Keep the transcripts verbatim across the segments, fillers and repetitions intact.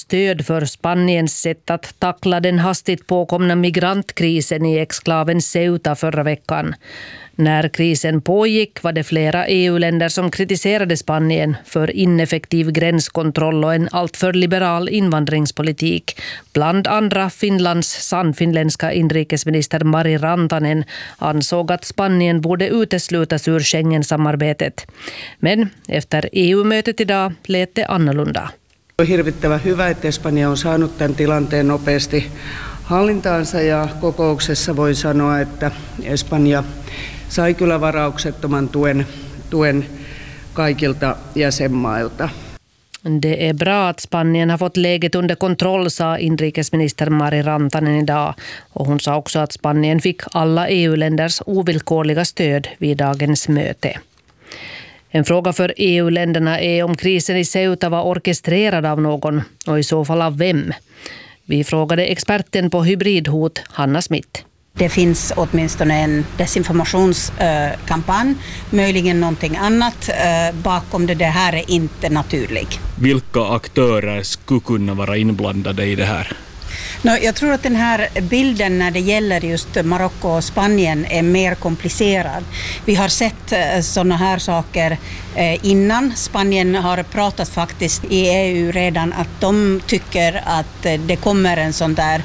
stöd för Spaniens sätt att tackla den hastigt påkomna migrantkrisen i exklaven Ceuta förra veckan. När krisen pågick var det flera E U-länder som kritiserade Spanien för ineffektiv gränskontroll och en alltför liberal invandringspolitik. Bland andra Finlands sannfinländska inrikesminister Mari Rantanen ansåg att Spanien borde uteslutas ur Schengen-samarbetet. Men efter E U-mötet idag lät det annorlunda. On hirvittävän hyvä, että Espanja on saanut tämän tilanteen nopeasti hallintaansa ja kokouksessa voi sanoa, että Espanja sai kyllä varauksettoman tuen, tuen kaikilta jäsenmailta. Det är bra att Spanien har fått läget under kontroll, sa inrikesminister Mari Rantanen idag. Och hon sa också att Spanien fick alla E U-länders ovillkorliga stöd vid dagens möte. En fråga för E U-länderna är om krisen i Ceuta var orkestrerad av någon och i så fall av vem. Vi frågade experten på hybridhot, Hanna Smith. Det finns åtminstone en desinformationskampanj, möjligen någonting annat bakom det. Det här är inte naturligt. Vilka aktörer skulle kunna vara inblandade i det här? No, jag tror att den här bilden när det gäller just Marocko och Spanien är mer komplicerad. Vi har sett sådana här saker innan. Spanien har pratat faktiskt i E U redan att de tycker att det kommer en sån där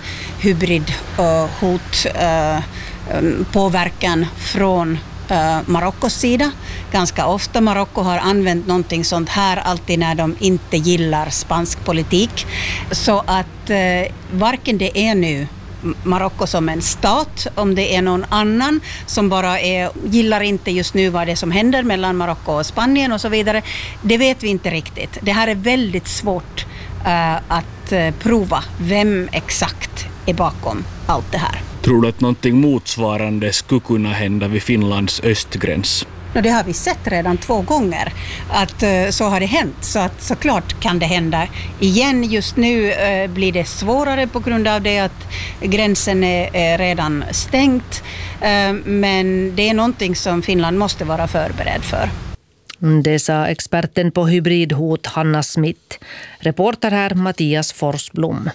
hybridhot påverkan från Marokkos sida. Ganska ofta Marocko har använt någonting sånt här alltid när de inte gillar spansk politik. Så att eh, varken det är nu Marocko som en stat, om det är någon annan som bara är, gillar inte just nu vad det är som händer mellan Marocko och Spanien och så vidare, det vet vi inte riktigt. Det här är väldigt svårt eh, att eh, prova vem exakt är bakom allt det här. Tror du att någonting motsvarande skulle kunna hända vid Finlands östgräns? No, det har vi sett redan två gånger att uh, så har det hänt. Så att såklart kan det hända igen. Just nu uh, blir det svårare på grund av det att gränsen är, är redan stängt. Uh, men det är någonting som Finland måste vara förberedd för. Det sa experten på hybridhot Hanna Smith. Reporter här Mattias Forsblom.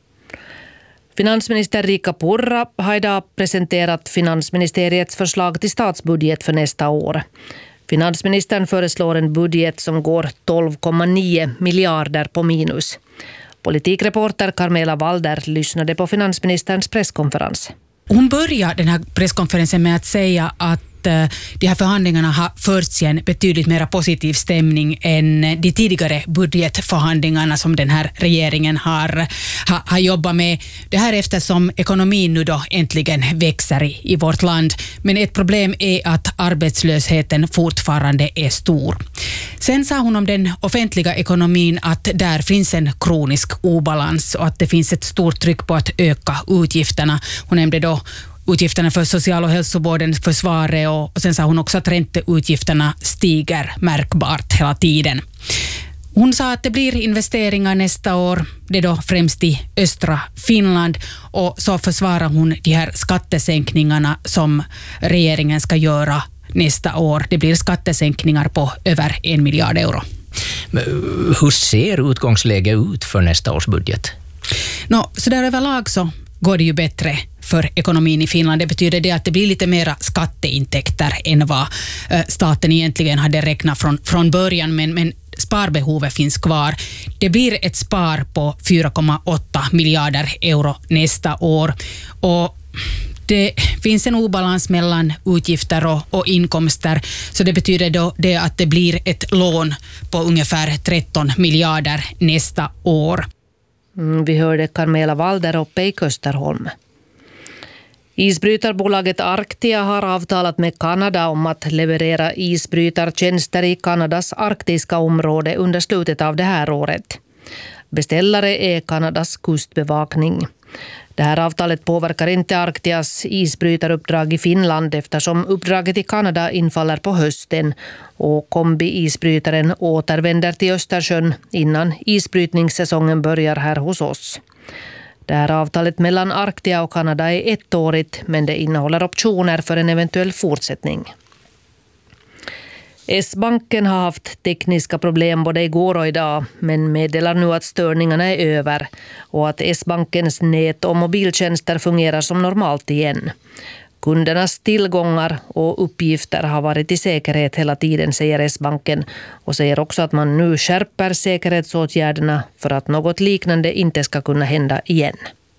Finansminister Riikka Purra har idag presenterat finansministeriets förslag till statsbudget för nästa år. Finansministern föreslår en budget som går tolv komma nio miljarder på minus. Politikreporter Carmela Walder lyssnade på finansministerns presskonferens. Hon börjar den här presskonferensen med att säga att de här förhandlingarna har förts i en betydligt mer positiv stämning än de tidigare budgetförhandlingarna som den här regeringen har, har, har jobbat med. Det här eftersom ekonomin nu då äntligen växer i, i vårt land. Men ett problem är att arbetslösheten fortfarande är stor. Sen sa hon om den offentliga ekonomin att där finns en kronisk obalans och att det finns ett stort tryck på att öka utgifterna. Hon nämnde då utgifterna för social- och hälsovården, försvaret och, och sen sa hon också att ränteutgifterna stiger märkbart hela tiden. Hon sa att det blir investeringar nästa år, det är då främst i östra Finland, och så försvarar hon de här skattesänkningarna som regeringen ska göra nästa år. Det blir skattesänkningar på över en miljard euro. Men hur ser utgångsläget ut för nästa års budget? No, så där överlag så går det ju bättre för ekonomin i Finland. Det betyder det att det blir lite mera skatteintäkter än vad staten egentligen hade räknat från, från början, men, men sparbehovet finns kvar. Det blir ett spar på fyra komma åtta miljarder euro nästa år, och det finns en obalans mellan utgifter och, och inkomster, så det betyder då det att det blir ett lån på ungefär tretton miljarder nästa år. Mm, vi hörde Carmela Walder uppe i Kösterholm. Isbrytarbolaget Arctia har avtalat med Kanada om att leverera isbrytartjänster i Kanadas arktiska område under slutet av det här året. Beställare är Kanadas kustbevakning. Det här avtalet påverkar inte Arctias isbrytaruppdrag i Finland eftersom uppdraget i Kanada infaller på hösten och kombi-isbrytaren återvänder till Östersjön innan isbrytningssäsongen börjar här hos oss. Det här avtalet mellan Arctia och Kanada är ettårigt, men det innehåller optioner för en eventuell fortsättning. S-banken har haft tekniska problem både igår och idag, men meddelar nu att störningarna är över och att S-bankens nät och mobiltjänster fungerar som normalt igen. Kundernas tillgångar och uppgifter har varit i säkerhet hela tiden, säger S-banken, och säger också att man nu skärper säkerhetsåtgärderna för att något liknande inte ska kunna hända igen.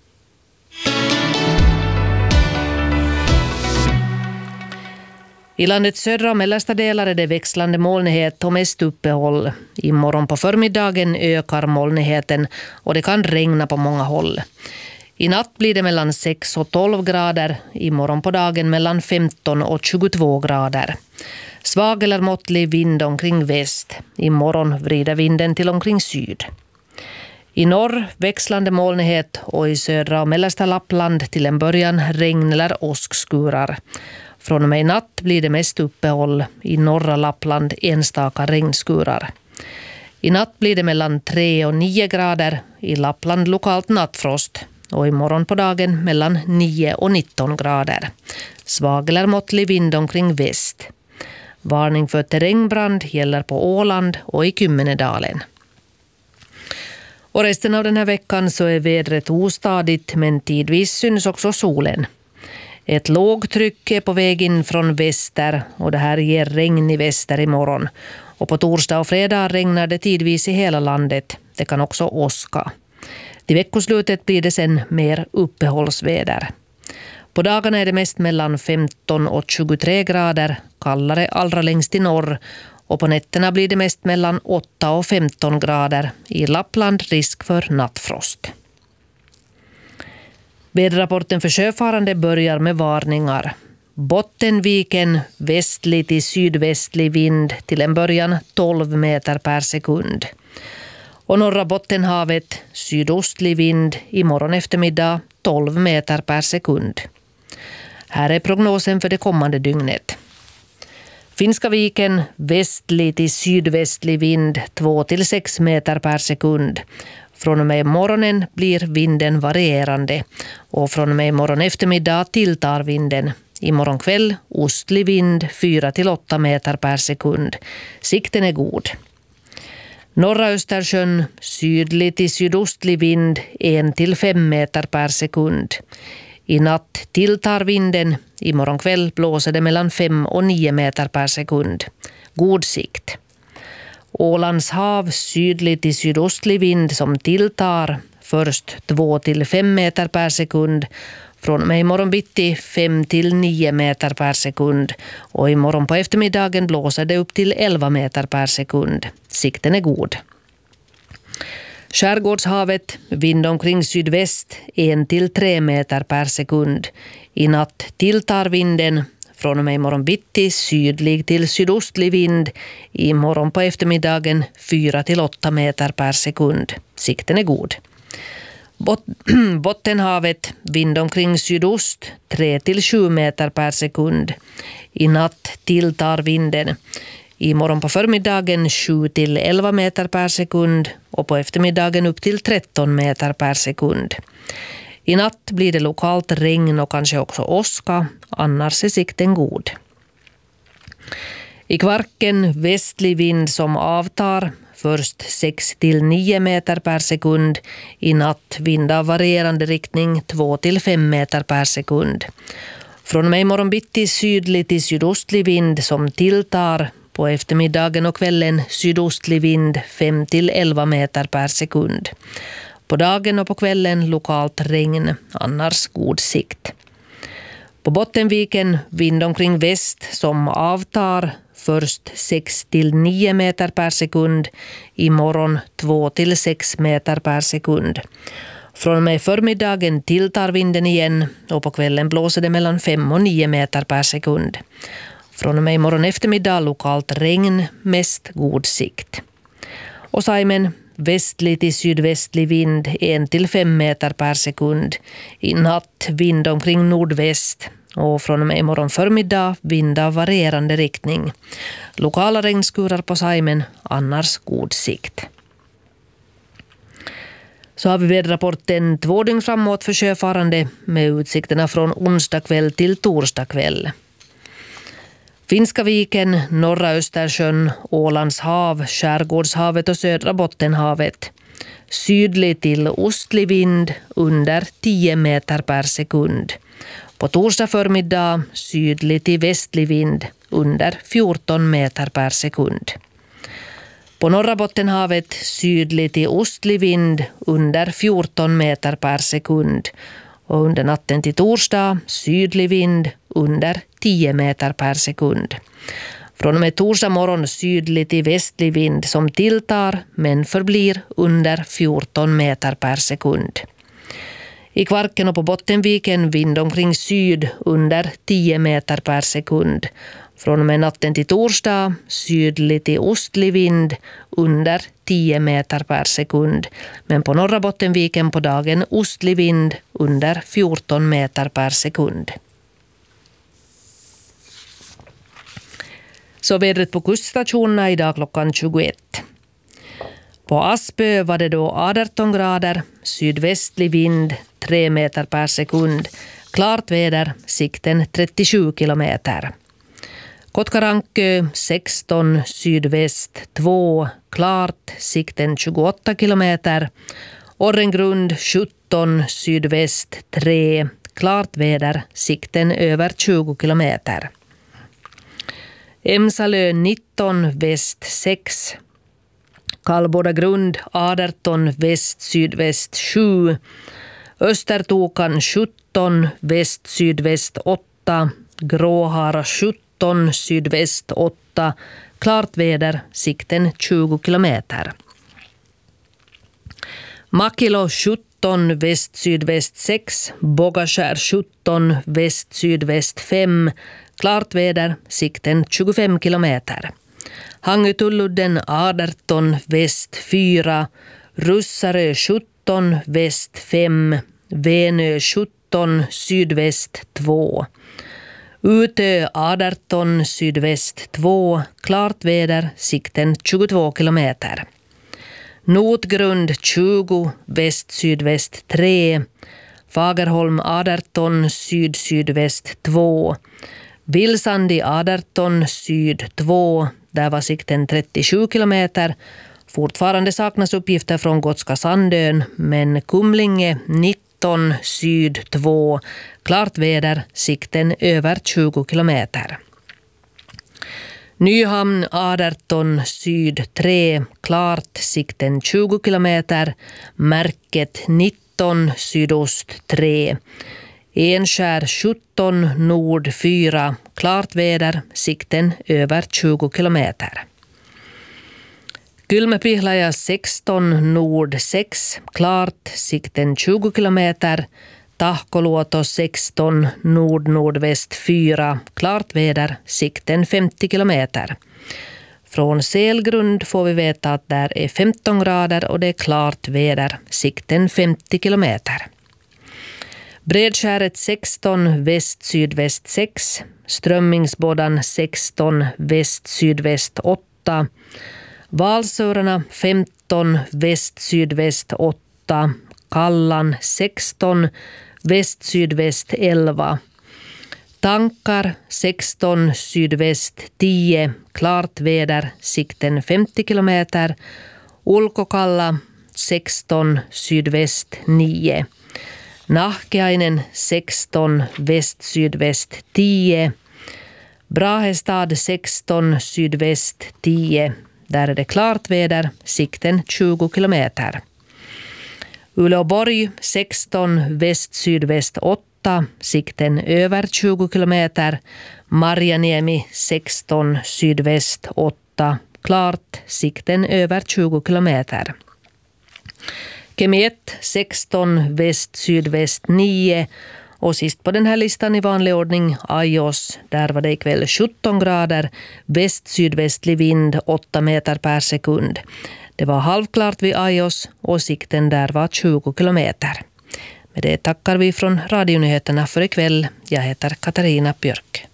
I landets södra och mellersta delar är det växlande molnighet och mest uppehåll. Imorgon på förmiddagen ökar molnigheten och det kan regna på många håll. I natt blir det mellan sex och tolv grader, imorgon på dagen mellan femton och tjugotvå grader. Svag eller måttlig vind omkring väst. Imorgon vrider vinden till omkring syd. I norr växlande molnighet och i södra och mellersta Lappland till en början regn eller åskskurar. Från och med i natt blir det mest uppehåll, i norra Lappland enstaka regnskurar. I natt blir det mellan tre och nio grader, i Lappland lokalt nattfrost och imorgon på dagen mellan nio och nitton grader. Svag eller måttlig vind omkring väst. Varning för terrängbrand gäller på Åland och i Kymmenedalen. Och resten av den här veckan så är vädret ostadigt, men tidvis syns också solen. Ett lågtryck är på väg in från väster och det här ger regn i väster imorgon. Och på torsdag och fredag regnar det tidvis i hela landet. Det kan också åska. Till veckoslutet blir det sen mer uppehållsväder. På dagarna är det mest mellan femton och tjugotre grader, kallare allra längst i norr. Och på nätterna blir det mest mellan åtta och femton grader. I Lappland risk för nattfrost. Väderrapporten för sjöfarande börjar med varningar. Bottenviken västlig till sydvästlig vind till en början tolv meter per sekund. Och norra Bottenhavet sydostlig vind imorgon eftermiddag tolv meter per sekund. Här är prognosen för det kommande dygnet. Finska viken västlig till sydvästlig vind två till sex meter per sekund. Från och med morgonen blir vinden varierande och från och med morgon eftermiddag tilltar vinden. Imorgon kväll ostlig vind fyra till åtta meter per sekund. Sikten är god. Norra Östersjön sydlig till sydostlig vind ett till fem meter per sekund. I natt tilltar vinden. Imorgon kväll blåser det mellan fem och nio meter per sekund. God sikt. Ålands hav sydlig till sydostlig vind som tilltar. Först två till fem meter per sekund. Från och med imorgon bitti fem till nio meter per sekund. Och imorgon på eftermiddagen blåser det upp till elva meter per sekund. Sikten är god. Skärgårdshavet vind omkring sydväst ett till tre meter per sekund. I natt tilltar vinden. Från och med imorgon bitti sydlig till sydostlig vind. Imorgon på eftermiddagen fyra till åtta meter per sekund. Sikten är god. Bot- Bottenhavet vind omkring sydost tre till sju meter per sekund. I natt tilltar vinden. Imorgon på förmiddagen sju till elva meter per sekund och på eftermiddagen upp till tretton meter per sekund. I natt blir det lokalt regn och kanske också åska, annars är sikten god. I Kvarken västlig vind som avtar, först sex till nio meter per sekund. I natt vind av varierande riktning två till fem meter per sekund. Från och med imorgon bitti sydlig till sydostlig vind som tilltar. På eftermiddagen och kvällen sydostlig vind fem till elva meter per sekund. På dagen och på kvällen lokalt regn, annars god sikt. På Bottenviken vind omkring väst som avtar, först sex till nio meter per sekund, imorgon två till sex meter per sekund. Från och med förmiddagen tilltar vinden igen och på kvällen blåser det mellan fem och nio meter per sekund. Från och med imorgon eftermiddag lokalt regn, mest god sikt. Och Saimen västlig till sydvästlig vind ett till fem meter per sekund. I natt vind omkring nordväst och från och med imorgon förmiddag vind av varierande riktning. Lokala regnskurar på Saimen, annars god sikt. Så har vi väderrapporten två dygn framåt för sjöfarande med utsikterna från onsdag kväll till torsdag kväll. Finska viken, norra Östersjön, Ålands hav, Skärgårdshavet och södra Bottenhavet. Sydlig till ostlig vind under tio meter per sekund. På torsdag förmiddag sydlig till västlig vind under fjorton meter per sekund. På norra Bottenhavet sydlig till ostlig vind under fjorton meter per sekund. Och under natten till torsdag sydlig vind under tio meter per sekund. Från och med torsdag morgon sydlig till västlig vind som tilltar men förblir under fjorton meter per sekund. I Kvarken och på Bottenviken vind omkring syd under tio meter per sekund. Från och med natten till torsdag sydlig till ostlig vind under tio meter per sekund. Men på norra Bottenviken på dagen ostlig vind under fjorton meter per sekund. Så vädret på kuststationerna idag klockan tjugoett. På Aspö var det då arton grader, sydvästlig vind tre meter per sekund, klart väder, sikten trettiosju kilometer. Kotkarankö sexton, sydväst två, klart, sikten tjugoåtta kilometer. Orrengrund sjutton, sydväst tre, klart väder, sikten över tjugo kilometer. Emsalö nitton, väst sex. Kallbodagrund arton, väst sydväst sju. Östertokan sjutton, väst sydväst åtta. Gråhara sjutton, sydväst åtta. Klart väder, sikten tjugo kilometer. Makilo sjutton, väst sydväst sex. Bogaskär sjutton, väst sydväst fem. Klart väder, sikten tjugofem kilometer. Hangötulludden arton, väst fyra. Russarö sjutton, väst fem. Venö sjutton, sydväst två. Utö arton, sydväst två. Klart väder, sikten tjugotvå kilometer. Notgrund tjugo, väst sydväst tre. Fagerholm arton, syd sydväst två. Vilsandi arton, syd två. Där var sikten trettiosju kilometer. Fortfarande saknas uppgifter från Gotska Sandön, men Kumlinge nitton, syd två. Klart väder, sikten över tjugo kilometer. Nyhamn arton, syd tre. Klart, sikten tjugo kilometer. Märket nitton, sydost tre. Enskär sjutton, nord fyra. Klart väder, sikten över tjugo kilometer. Kylmäpihlaja sexton, nord sex. Klart, sikten tjugo kilometer. Tahkoluoto sexton, nord-nordväst fyra. Klart väder, sikten femtio kilometer. Från Selgrund får vi veta att där är femton grader och det är klart väder, sikten femtio kilometer. Bredskäret sexton, väst-sydväst sex. Strömmingsbådan sexton, väst-sydväst åtta. Valsörarna femton, väst-sydväst åtta. Kallan sexton, väst-sydväst elva. Tankar sexton, sydväst tio. Klart väder, sikten femtio kilometer. Ulkokalla sexton, sydväst nio. Nahkeainen sexton, väst-sydväst tio. Brahestad sexton, sydväst tio. Där är det klart väder, sikten tjugo kilometer. Uleåborg sexton, väst-sydväst åtta. Sikten över tjugo kilometer. Marjaniemi sexton, sydväst åtta. Klart, sikten över tjugo kilometer. Kemi ett sexton, väst-sydväst nio. Och sist på den här listan i vanlig ordning Ajos. Där var det ikväll sjutton grader, väst-sydvästlig vind åtta meter per sekund. Det var halvklart vid Ajos och sikten där var tjugo kilometer. Med det tackar vi från radionyheterna för ikväll. Jag heter Katarina Björk.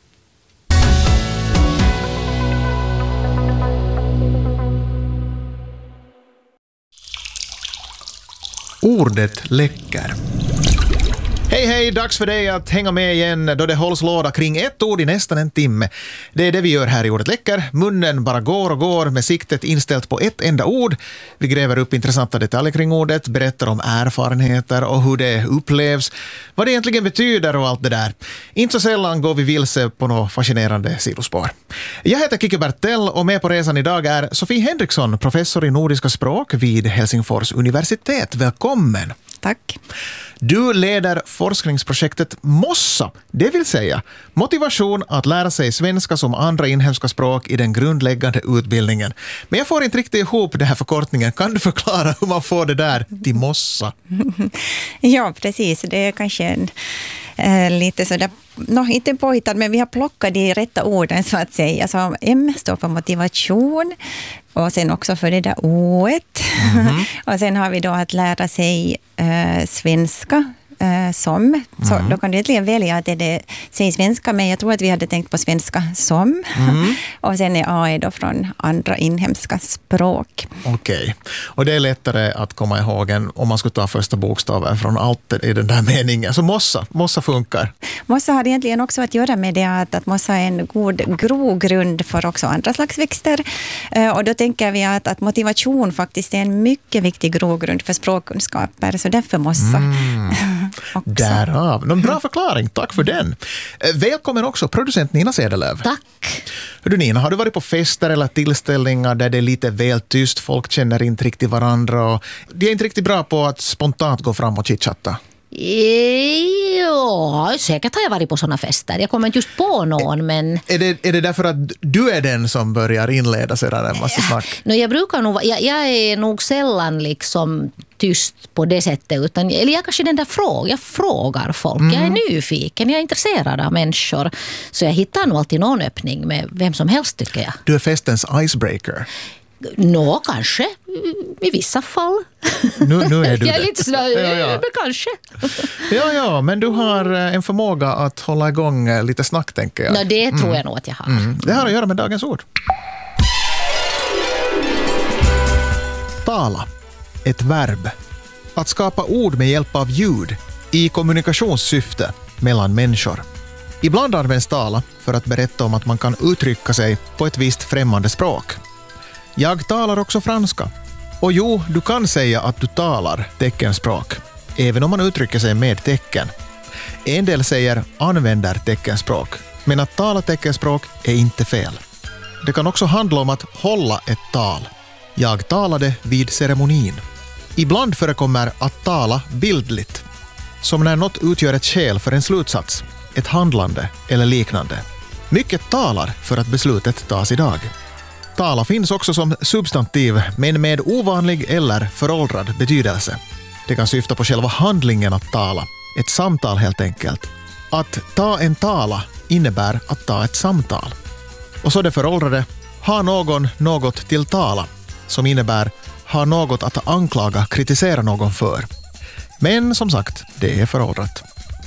Ordet läcker. Hej hej, dags för dig att hänga med igen då det hålls låda kring ett ord i nästan en timme. Det är det vi gör här i Ordet läcker. Munnen bara går och går med siktet inställt på ett enda ord. Vi gräver upp intressanta detaljer kring ordet, berättar om erfarenheter och hur det upplevs, vad det egentligen betyder och allt det där. Inte så sällan går vi vilse på något fascinerande sidospår. Jag heter Kiki Bertell och med på resan idag är Sofie Henriksson, professor i nordiska språk vid Helsingfors universitet. Välkommen! Tack. Du leder forskningsprojektet MOSSA, det vill säga motivation att lära sig svenska som andra inhemska språk i den grundläggande utbildningen. Men jag får inte riktigt ihop det här förkortningen. Kan du förklara hur man får det där till MOSSA? Ja, precis. Det är kanske en, äh, lite sådär, no, inte påhittad, men vi har plockat de rätta orden så att säga. Så M står för motivation och sen också för det där O-et. Mm-hmm. Och sen har vi då att lära sig äh, svenska äh, som. Så mm. då kan du egentligen välja att det är det, säg svenska, men jag tror att vi hade tänkt på svenska som. Mm. Och sen är A då från andra inhemska språk. Okej. Okay. Och det är lättare att komma ihåg än om man skulle ta första bokstaven från allt i den där meningen. Så mossa, mossa funkar. Mossa har egentligen också att göra med det att, att mossa är en god grogrund för också andra slags växter. Och då tänker vi att, att motivation faktiskt är en mycket viktig grogrund för språkkunskaper. Så därför mossa. Mm. Därav. Någon bra förklaring. Tack för den. Välkommen också producent Nina Sedelöv. Tack. Hör du Nina, har du varit på fester eller tillställningar där det är lite väl tyst, folk känner inte riktigt varandra och de är inte riktigt bra på att spontant gå fram och chitchatta? Ja, säkert har jag varit på sådana fester. Jag kommer inte just på någon, men... Är det, är det därför att du är den som börjar inleda sedan en massa snack? No, jag brukar nog... Jag, jag är nog sällan liksom tyst på det sättet, utan, eller jag kanske den där frågan. Jag frågar folk. Mm. Jag är nyfiken, jag är intresserad av människor. Så jag hittar nog alltid någon öppning med vem som helst, tycker jag. Du är festens icebreaker. Nå, kanske. I vissa fall. Nu, nu är du jag är lite snö, ja, ja. Men kanske. Ja, ja, men du har en förmåga att hålla igång lite snack, tänker jag. Nå, det tror mm. jag nog att jag har. Mm. Det har att göra med dagens ord. Tala. Ett verb. Att skapa ord med hjälp av ljud i kommunikationssyfte mellan människor. Ibland används tala för att berätta om att man kan uttrycka sig på ett visst främmande språk. Jag talar också franska. Och jo, du kan säga att du talar teckenspråk, även om man uttrycker sig med tecken. En del säger använder teckenspråk, men att tala teckenspråk är inte fel. Det kan också handla om att hålla ett tal. Jag talade vid ceremonin. Ibland förekommer att tala bildligt, som när något utgör ett skäl för en slutsats, ett handlande eller liknande. Mycket talar för att beslutet tas idag. Tala finns också som substantiv, men med ovanlig eller föråldrad betydelse. Det kan syfta på själva handlingen att tala, ett samtal helt enkelt. Att ta en tala innebär att ta ett samtal. Och så det föråldrade, ha någon något till tala, som innebär ha något att anklaga, kritisera någon för. Men som sagt, det är föråldrat.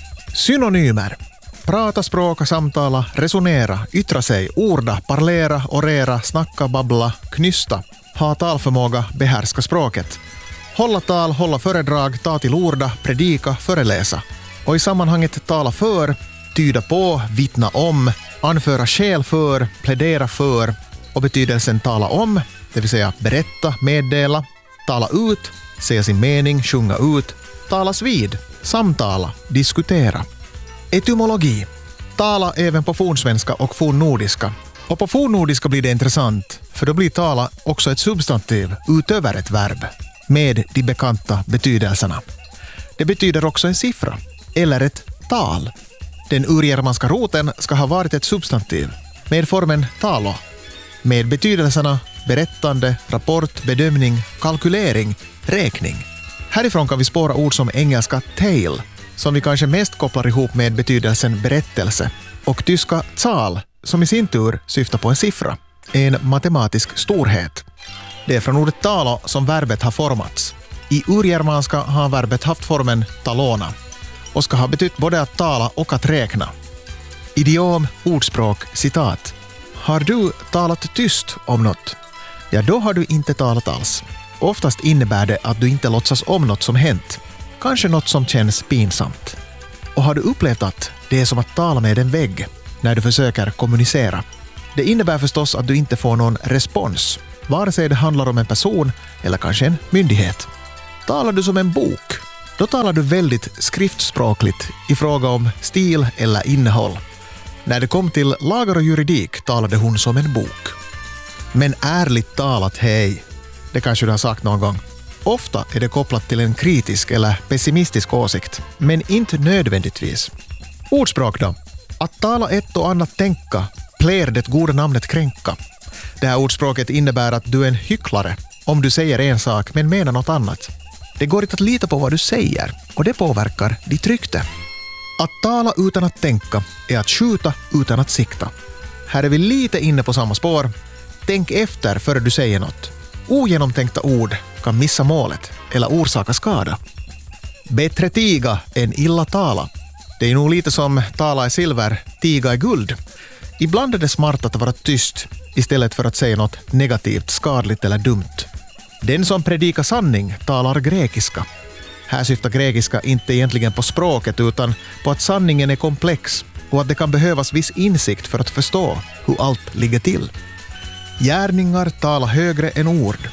Synonymer. Prata, språka, samtala, resonera, yttra sig, orda, parlera, orera, snacka, babbla, knysta, ha talförmåga, behärska språket. Hålla tal, hålla föredrag, ta till orda, predika, föreläsa. Och i sammanhanget tala för, tyda på, vittna om, anföra skäl för, plädera för och betydelsen tala om, det vill säga berätta, meddela, tala ut, säga sin mening, sjunga ut, talas vid, samtala, diskutera. Etymologi. Tala även på fornsvenska och fornnordiska. Och på fornnordiska blir det intressant, för då blir tala också ett substantiv utöver ett verb, med de bekanta betydelserna. Det betyder också en siffra, eller ett tal. Den urgermanska roten ska ha varit ett substantiv, med formen talo, med betydelserna berättande, rapport, bedömning, kalkylering, räkning. Härifrån kan vi spåra ord som engelska tale, som vi kanske mest kopplar ihop med betydelsen berättelse, och tyska Zahl, som i sin tur syftar på en siffra, en matematisk storhet. Det är från ordet tala som verbet har formats. I urgermanska har verbet haft formen talona och ska ha betytt både att tala och att räkna. Idiom, ordspråk, citat. Har du talat tyst om något? Ja, då har du inte talat alls. Oftast innebär det att du inte låtsas om något som hänt. Kanske något som känns pinsamt. Och har du upplevt att det är som att tala med en vägg när du försöker kommunicera? Det innebär förstås att du inte får någon respons, vare sig det handlar om en person eller kanske en myndighet. Talar du som en bok, då talar du väldigt skriftspråkligt i fråga om stil eller innehåll. När det kom till lagar och juridik talade hon som en bok. Men ärligt talat, hej, det kanske du har sagt någon gång. Ofta är det kopplat till en kritisk eller pessimistisk åsikt, men inte nödvändigtvis. Ordspråk då. Att tala ett och annat tänka, plär det goda namnet kränka. Det här ordspråket innebär att du är en hycklare om du säger en sak men menar något annat. Det går inte att lita på vad du säger och det påverkar ditt rykte. Att tala utan att tänka är att skjuta utan att sikta. Här är vi lite inne på samma spår. Tänk efter före du säger något. Ogenomtänkta ord kan missa målet eller orsaka skada. Bättre tiga än illa tala. Det är nog lite som tala är silver, tiga är guld. Ibland är det smart att vara tyst istället för att säga något negativt, skadligt eller dumt. Den som predikar sanning talar grekiska. Här syftar grekiska inte egentligen på språket utan på att sanningen är komplex och att det kan behövas viss insikt för att förstå hur allt ligger till. Gärningar talar högre än ord.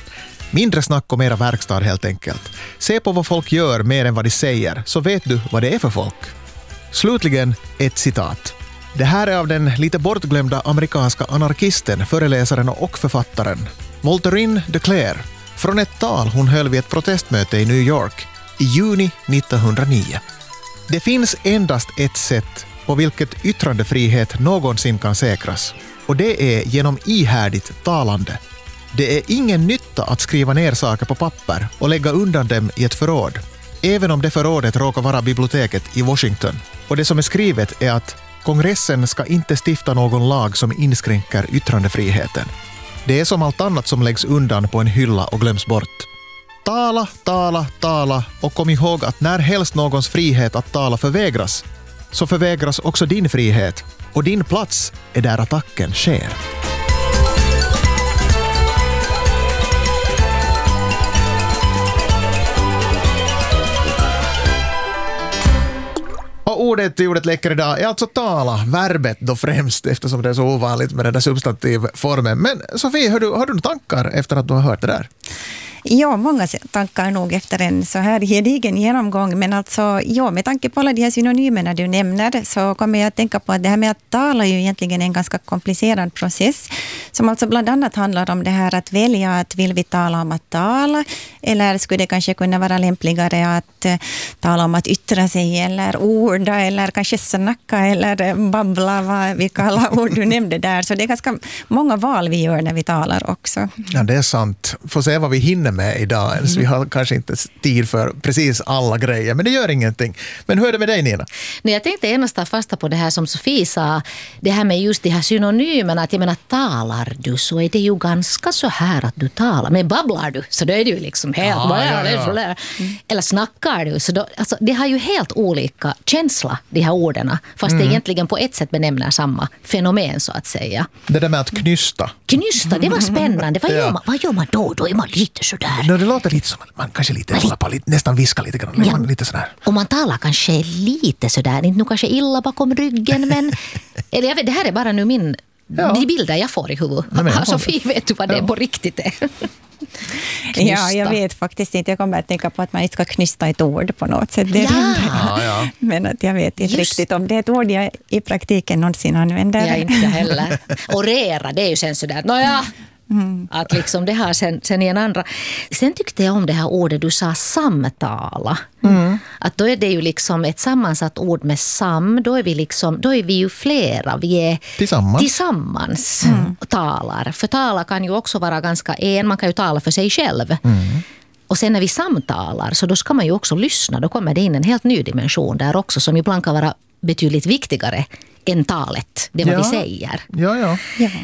Mindre snack och mera verkstad helt enkelt. Se på vad folk gör mer än vad de säger så vet du vad det är för folk. Slutligen ett citat. Det här är av den lite bortglömda amerikanska anarkisten, föreläsaren och författaren Voltairine de Cleyre från ett tal hon höll vid ett protestmöte i New York i juni nittonhundranio. Det finns endast ett sätt på vilket yttrandefrihet någonsin kan säkras och det är genom ihärdigt talande. Det är ingen nytta att skriva ner saker på papper och lägga undan dem i ett förråd, även om det förrådet råkar vara biblioteket i Washington. Och det som är skrivet är att kongressen ska inte stifta någon lag som inskränker yttrandefriheten. Det är som allt annat som läggs undan på en hylla och glöms bort. Tala, tala, tala och kom ihåg att när helst någons frihet att tala förvägras, så förvägras också din frihet och din plats är där attacken sker. Och ordet i ordet läcker idag är alltså tala, verbet då främst eftersom det är så ovanligt med den där substantivformen. Men Sofie, har du, har du några tankar efter att du har hört det där? Ja, många tankar nog efter en så här gedigen genomgång. Men alltså, ja, med tanke på alla de här synonymerna du nämner så kommer jag att tänka på att det här med att tala är ju egentligen en ganska komplicerad process. Som alltså bland annat handlar om det här att välja att vill vi tala om att tala eller skulle det kanske kunna vara lämpligare att uh, tala om att yttra sig eller orda eller kanske snacka eller babbla, vad, vilka alla ord du nämnde där. Så det är ganska många val vi gör när vi talar också. Ja, det är sant. Får se vad vi hinner med idag ens. Vi har kanske inte tid för precis alla grejer, men det gör ingenting. Men hur är det med dig, Nina? Nej, jag tänkte endast ta fasta på det här som Sofie sa, det här med just de här synonymerna, att jag menar, talar du så är det ju ganska så här att du talar, men babblar du så då är det ju liksom helt, ja, ja, ja. Mm. Eller snackar du så då, alltså, det har ju helt olika känsla, de här orden, fast mm. det egentligen på ett sätt benämner samma fenomen så att säga. Det där med att knysta. Knysta, det var spännande. Vad, ja. gör, man, vad gör man då? Då är man lite sådär. No, det låter lite som man kanske lite håller på, lite, nästan viskar lite grann. Ja. Lite sådär. Och man talar kanske lite sådär, inte nu kanske illa bakom ryggen, men eller jag vet, det här är bara nu min ja. de bilder jag får i huvudet. Ja, Sofie, vet du vad det ja. på riktigt är? Ja, jag vet faktiskt inte. Jag kommer att tänka på att man inte ska knysta ett ord på något sätt. Det ja. Ja, ja. Men att jag vet inte Just. riktigt om det är ett ord jag i praktiken någonsin använder. Jag inte heller. Och rera, det är ju sen sådär, nåja. Mm. Att liksom det här sen, sen i en andra. Sen tyckte jag om det här ordet du sa samtala. Mm. Att då är det ju liksom ett sammansatt ord med sam. Då är vi liksom, då är vi ju flera. Vi är tillsammans, tillsammans mm. och talar. För tala kan ju också vara ganska en. Man kan ju tala för sig själv. Mm. Och sen när vi samtalar så då ska man ju också lyssna. Då kommer det in en helt ny dimension där också som ibland kan vara betydligt viktigare än talet. Det är vad ja. vi säger. Ja, ja. ja.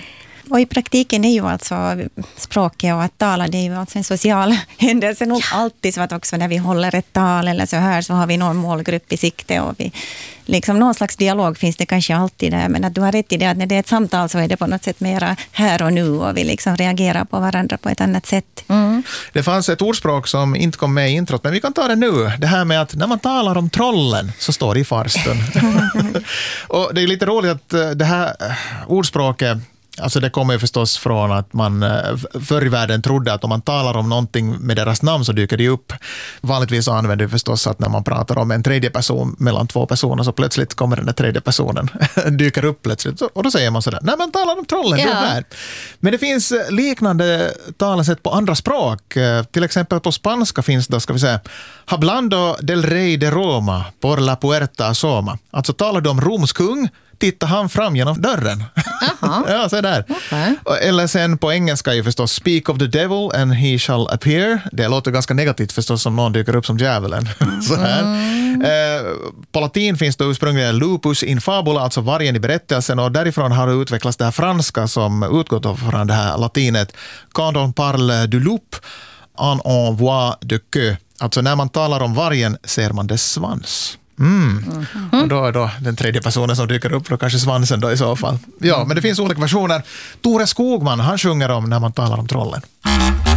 Och i praktiken är ju alltså språket och att tala, det är ju alltså en social händelse. Nog alltid så att också när vi håller ett tal eller så här så har vi någon målgrupp i sikte och vi, liksom någon slags dialog finns det kanske alltid där. Men att du har rätt i det att när det är ett samtal så är det på något sätt mera här och nu och vi liksom reagerar på varandra på ett annat sätt. Mm. Det fanns ett ordspråk som inte kom med i introt, men vi kan ta det nu. Det här med att när man talar om trollen så står det i farstun. Och det är lite roligt att det här ordspråket, alltså det kommer ju förstås från att man förr i världen trodde att om man talar om någonting med deras namn så dyker det upp. Vanligtvis så använder vi förstås att när man pratar om en tredje person mellan två personer så plötsligt kommer den där tredje personen dyker upp plötsligt. Och då säger man sådär, nej man talar om trollen, ja. Det är här. Men det finns liknande talesätt på andra språk. Till exempel på spanska finns då, ska vi säga, hablando del rey de Roma por la puerta asoma. Alltså talar du om Roms kung, tittar han fram genom dörren. Ja, så där. Okay. Eller sen på engelska är förstås speak of the devil and he shall appear. Det låter ganska negativt förstås som någon dyker upp som djävulen. Så här. Mm. Eh, på latin finns det ursprungligen lupus in fabula, alltså vargen i berättelsen, och därifrån har det utvecklats det här franska som utgått från det här latinet. Quand on parle du loup, on en voit de queue. Alltså när man talar om vargen ser man dess svans. Mm. Mm. Och då är då den tredje personen som dyker upp, då kanske svansen då i så fall. Ja, men det finns olika versioner. Tore Skogman, han sjunger om när man talar om trollen.